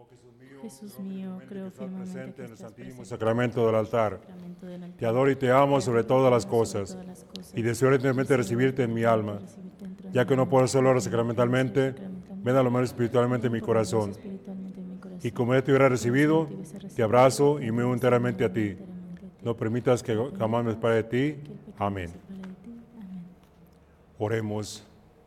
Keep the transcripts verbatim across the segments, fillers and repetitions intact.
Jesús mío, creo firmemente presente que en el estás santísimo presente sacramento del altar. en el sacramento del altar. Te adoro y te amo sobre todas las cosas, Sobre todas las cosas. y deseo eternamente Deseo recibirte en mi alma. recibirte dentro de Ya mi que no alma. puedo hacerlo ahora Ya que no puedo hacerlo sacramentalmente, sacramentalmente, ven a lo menos espiritualmente en mi ven por lo menos corazón. espiritualmente en mi corazón. Y como ya te hubiera Como si no recibido, te hubiese recibido, te abrazo y te me uno abrazo enteramente a y me ti. uno enteramente a ti. No permitas que No jamás me separe de ti. que el pecado me Amén. separe de ti. Amén. Oremos.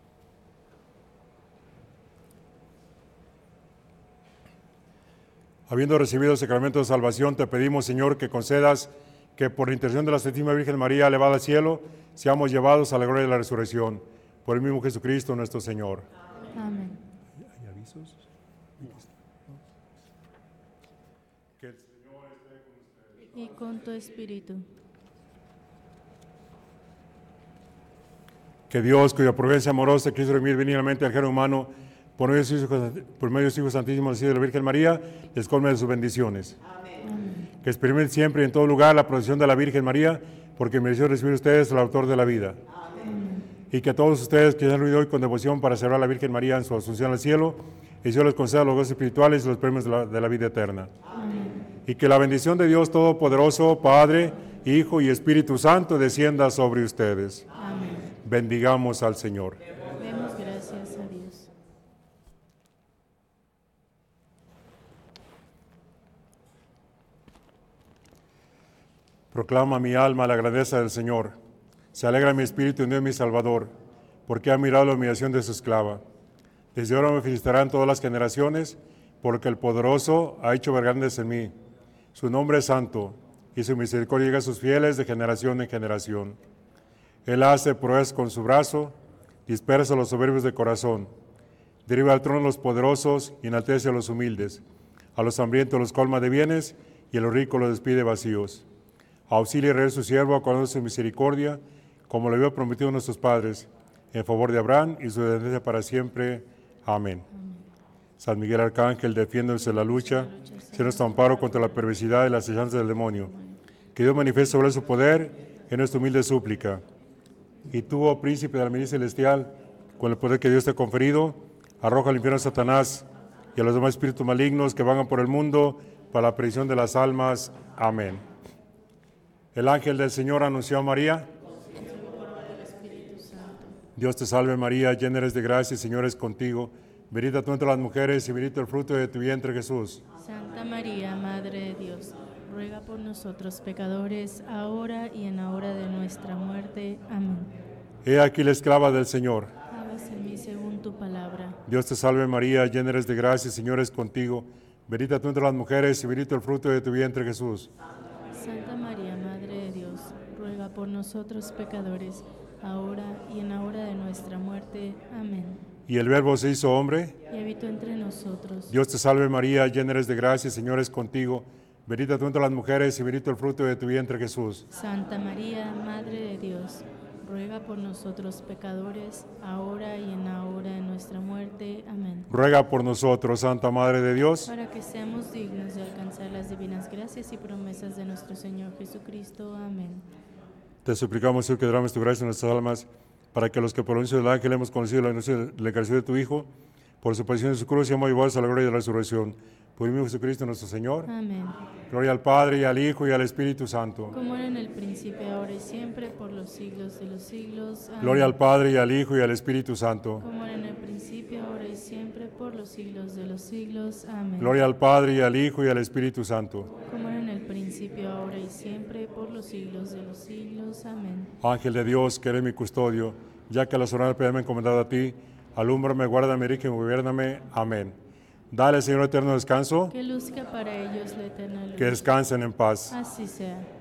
Habiendo recibido el sacramento de salvación, te pedimos, Señor, que concedas que por la intercesión de la Santísima Virgen María elevada al cielo, seamos llevados a la gloria de la resurrección. Por el mismo Jesucristo nuestro Señor. Amén. ¿Hay avisos? Que el Señor esté con ustedes. Y con tu espíritu. Que Dios, cuya providencia amorosa quiso remir benignamente al género humano, por medio de su Hijo, por medio de su Hijo Santísimo, nacido de la Virgen María, les colme de sus bendiciones. Amén. Que experimenten siempre y en todo lugar la protección de la Virgen María, porque mereció recibir ustedes el autor de la vida. Amén. Y que a todos ustedes que se han reunido hoy con devoción para celebrar a la Virgen María en su asunción al cielo, el Señor les conceda los gozos espirituales y los premios de la, de la vida eterna. Amén. Y que la bendición de Dios Todopoderoso, Padre, Hijo y Espíritu Santo descienda sobre ustedes. Amén. Bendigamos al Señor. Demos gracias a Dios. Proclama mi alma la grandeza del Señor. Se alegra mi espíritu en Dios mi Salvador, porque ha mirado la humillación de su esclava. Desde ahora me felicitarán todas las generaciones, porque el poderoso ha hecho ver grandes en mí. Su nombre es santo, y su misericordia llega a sus fieles de generación en generación. Él hace proezas con su brazo, dispersa a los soberbios de corazón, derriba al trono a los poderosos y enaltece a los humildes. A los hambrientos los colma de bienes, y a los ricos los despide vacíos. Auxilia y rey su siervo, acordando su misericordia, como lo había prometido a nuestros padres, en favor de Abraham y su descendencia para siempre. Amén. Amén. San Miguel Arcángel, defiéndonos en la lucha, sea nuestro amparo contra la perversidad y las acechanzas del demonio. Que Dios manifieste sobre su poder en nuestra humilde súplica. Y tú, oh príncipe de la milicia celestial, con el poder que Dios te ha conferido, arroja al infierno a Satanás y a los demás espíritus malignos que vagan por el mundo para la perdición de las almas. Amén. El ángel del Señor anunció a María. Dios te salve María, llena eres de gracia, el Señor es contigo. Bendita tú entre las mujeres y bendito el fruto de tu vientre, Jesús. Santa María, Madre de Dios, ruega por nosotros pecadores, ahora y en la hora de nuestra muerte. Amén. He aquí la esclava del Señor. Hágase en mí según tu palabra. Dios te salve María, llena eres de gracia, el Señor es contigo. Bendita tú entre las mujeres y bendito el fruto de tu vientre, Jesús. Santa María, Madre de Dios, ruega por nosotros pecadores, ahora y en la hora de nuestra muerte. Amén. Y el Verbo se hizo hombre. Y habitó entre nosotros. Dios te salve María, llena eres de gracia, el Señor es contigo. Bendita tú entre las mujeres y bendito el fruto de tu vientre, Jesús. Santa María, Madre de Dios, ruega por nosotros pecadores, ahora y en la hora de nuestra muerte. Amén. Ruega por nosotros, Santa Madre de Dios, Para que seamos dignos de alcanzar las divinas gracias y promesas de nuestro Señor Jesucristo. Amén. te suplicamos, Señor, que derrames tu gracia en nuestras almas, para que los que por el anuncio del ángel hemos conocido la encarnación de tu Hijo, por su pasión y su cruz, seamos llevados a la gloria de la resurrección. Por el mismo Jesucristo nuestro Señor. Amén. Gloria al Padre, y al Hijo, y al Espíritu Santo. Como era en el principio, ahora y siempre, por los siglos de los siglos. Amén. Gloria al Padre, y al Hijo, y al Espíritu Santo. Como era en el principio, ahora y siempre, por los siglos de los siglos. Amén. Gloria al Padre, y al Hijo, y al Espíritu Santo. Como era en el principio, ahora y siempre, por los siglos de los siglos. Amén. Ángel de Dios, que eres mi custodio, ya que a la solemne piedad me he encomendado a ti, alúmbrame, guárdame, dirígeme, gobiérname. Amén. Dale, Señor, eterno descanso, Que luzca para ellos la eterna luz. que descansen en paz. Así sea.